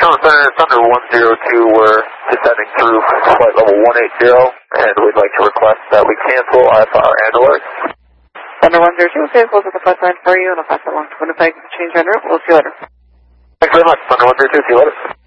Thunder 102, we're descending through flight level 180, and we'd like to request that we cancel IFR and alert. Thunder 102, okay, close at the flight line for you, and I'll pass it along to Winnipeg to change en route. We'll see you later. Thanks very much, Thunder 102, see you later.